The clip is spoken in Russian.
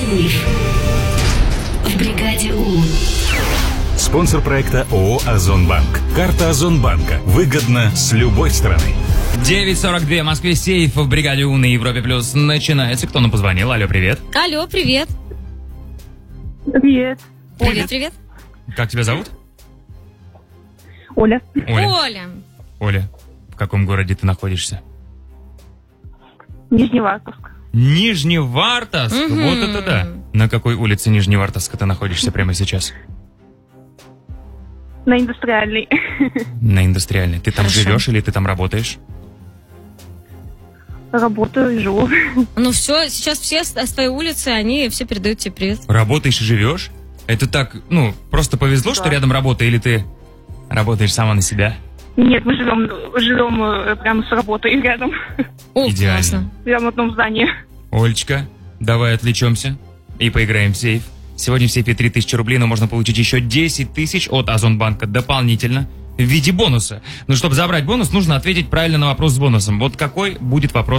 сейф в бригаде У. Спонсор проекта ООО «Озонбанк». Карта Озонбанка. Выгодно с любой стороны. 9:42 в Москве. Сейф в бригаде У на Европе Плюс начинается. Кто нам позвонил? Алло, привет. Алло, привет. Привет. Привет, привет. Как тебя зовут? Оля. Оля, в каком городе ты находишься? Нижневартовск. Нижневартовск? Вот это да. На какой улице Нижневартовска ты находишься прямо сейчас? На Индустриальной. На Индустриальной. Ты там Хорошо. живешь или ты там работаешь? Работаю и живу. Ну все, сейчас все с твоей улицы, они все передают тебе привет. Работаешь и живешь? Это так, просто повезло, что Да. рядом работа, или ты работаешь сама на себя? Нет, мы живем прямо с работой рядом. О, Идеально. классно. Прямо в одном здании. Олечка, давай отвлечемся и поиграем в сейф. Сегодня в сейфе 3000 рублей, но можно получить еще 10 тысяч от Озонбанка дополнительно в виде бонуса. Но чтобы забрать бонус, нужно ответить правильно на вопрос с бонусом. Вот какой будет вопрос?